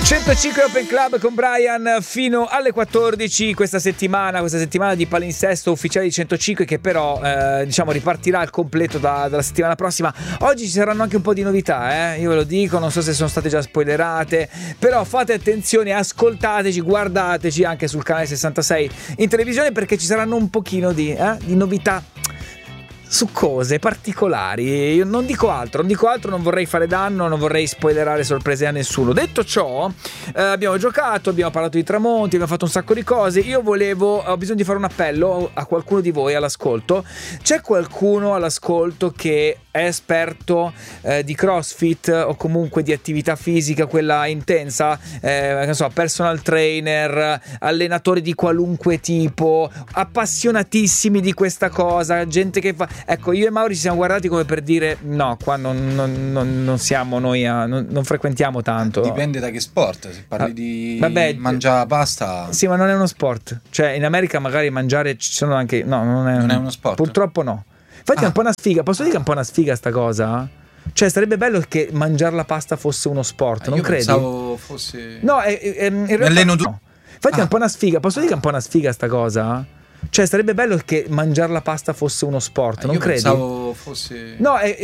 105 Open Club con Brian fino alle 14 questa settimana di palinsesto ufficiale di 105, che però diciamo ripartirà al completo dalla settimana prossima. Oggi ci saranno anche un po' di novità, io ve lo dico, non so se sono state già spoilerate, però fate attenzione, ascoltateci, guardateci anche sul canale 66 in televisione, perché ci saranno un pochino di novità su cose particolari. Io non dico altro, non vorrei fare danno, non vorrei spoilerare sorprese a nessuno. Detto ciò, abbiamo giocato, abbiamo parlato di tramonti, abbiamo fatto un sacco di cose. Io ho bisogno di fare un appello a qualcuno di voi all'ascolto. C'è qualcuno all'ascolto che è esperto di CrossFit o comunque di attività fisica, quella intensa, non so, personal trainer, allenatori di qualunque tipo, appassionatissimi di questa cosa, gente che fa... Ecco, io e Mauri ci siamo guardati come per dire no, qua non siamo noi, non frequentiamo tanto. Dipende da che sport, se parli di mangiare pasta. Sì, ma non è uno sport. Cioè, in America magari mangiare ci sono anche... No, non è uno sport. Purtroppo no. Infatti è un po' una sfiga. Posso dire che è un po' una sfiga sta cosa? Cioè, sarebbe bello che mangiare la pasta fosse uno sport, non credi? Pensavo fosse... No, in realtà no. Infatti è un po' una sfiga. Posso dire che è un po' una sfiga sta cosa? Cioè, sarebbe bello che mangiare la pasta fosse uno sport, non credi? Pensavo fosse... No,